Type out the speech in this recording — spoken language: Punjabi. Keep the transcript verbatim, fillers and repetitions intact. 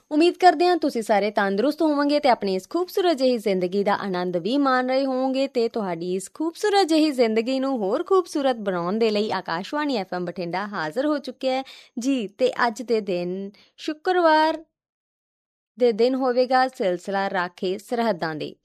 ਉਮੀਦ ਕਰਦੇ ਹਾਂ ਤੁਸੀਂ ਸਾਰੇ ਤੰਦਰੁਸਤ ਹੋਵੋਗੇ ਅਤੇ ਆਪਣੀ ਇਸ ਖੂਬਸੂਰਤ ਜਿਹੀ ਜ਼ਿੰਦਗੀ ਦਾ ਆਨੰਦ ਵੀ ਮਾਣ ਰਹੇ ਹੋਵੋਗੇ ਅਤੇ ਤੁਹਾਡੀ ਇਸ ਖੂਬਸੂਰਤ ਜਿਹੀ ਜ਼ਿੰਦਗੀ ਨੂੰ ਹੋਰ ਖੂਬਸੂਰਤ ਬਣਾਉਣ ਦੇ ਲਈ ਆਕਾਸ਼ਵਾਣੀ ਐਫ ਐਮ ਬਠਿੰਡਾ ਹਾਜ਼ਰ ਹੋ ਚੁੱਕਿਆ ਹੈ ਜੀ। ਅਤੇ ਅੱਜ ਦੇ ਦਿਨ ਸ਼ੁੱਕਰਵਾਰ ਦੇ ਦਿਨ ਹੋਵੇਗਾ ਸਿਲਸਿਲਾ ਰਾਖੇ ਸਰਹੱਦਾਂ ਦੇ।